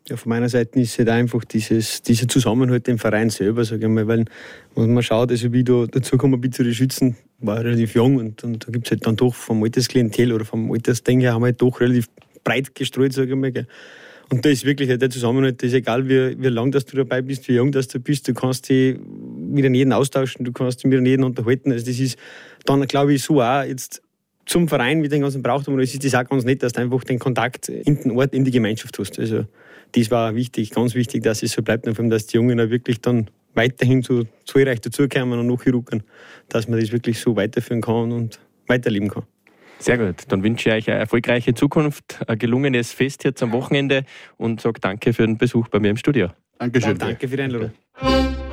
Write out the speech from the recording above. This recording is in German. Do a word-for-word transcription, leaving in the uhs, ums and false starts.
Ja, von meiner Seite ist es halt einfach dieses, dieser Zusammenhalt im Verein selber, sage ich mal, weil wenn man schaut, also wie ich da dazugekommen bin zu den Schützen, war ich relativ jung und, und da gibt es halt dann doch vom Altersklientel oder vom Altersding her haben wir halt doch relativ breit gestreut, sage ich mal. Gell. Und da ist wirklich halt der Zusammenhalt, das ist egal, wie, wie lang dass du dabei bist, wie jung dass du bist, du kannst dich mit jedem austauschen, du kannst dich mit jedem unterhalten. Also das ist dann, glaube ich, so auch jetzt zum Verein mit den ganzen Brauchtum, es ist das auch ganz nett, dass du einfach den Kontakt in den Ort, in die Gemeinschaft hast. Also das war wichtig, ganz wichtig, dass es so bleibt, und vor allem, dass die Jungen auch wirklich dann weiterhin so zahlreich dazukommen und nachrücken, dass man das wirklich so weiterführen kann und weiterleben kann. Sehr gut, dann wünsche ich euch eine erfolgreiche Zukunft, ein gelungenes Fest jetzt am Wochenende und sage danke für den Besuch bei mir im Studio. Dankeschön. Ja, danke für die Einladung.